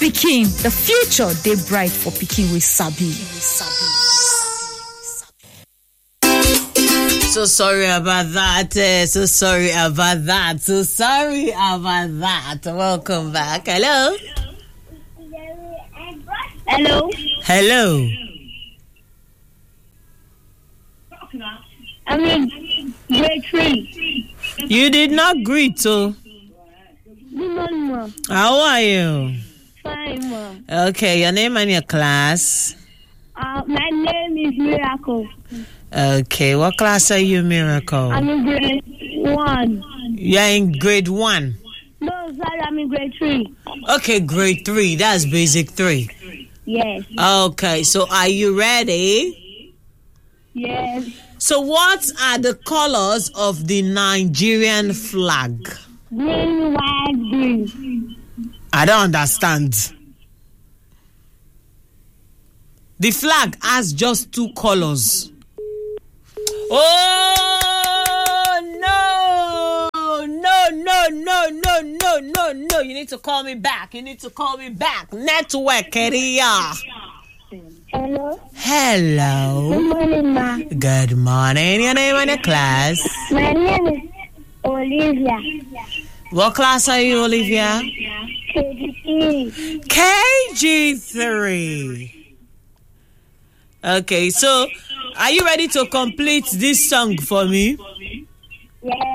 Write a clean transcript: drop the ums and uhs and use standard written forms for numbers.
Pikin, the future they bright for Pikin with Sabi. So sorry about that. Welcome back. Hello. I'm in grade 3. You did not greet, so. Good morning, Mom. How are you? Fine, Mom. Okay, your name and your class. My name is Miracle. Okay, what class are you, Miracle? I'm in grade 1. You're in grade 1. No, sorry, I'm in grade 3. Okay, grade 3. That's basic 3. Yes. Okay, so are you ready? Yes. So what are the colors of the Nigerian flag? Green, white, green. I don't understand. The flag has just 2 colors. Oh, no. You need to call me back. Network area. Hello. Hello. Good morning, Ma. Good morning. Your name and your class? My name is Olivia. What class are you, Olivia? KG3. KG3. Okay, so are you ready to complete this song for me? Yes.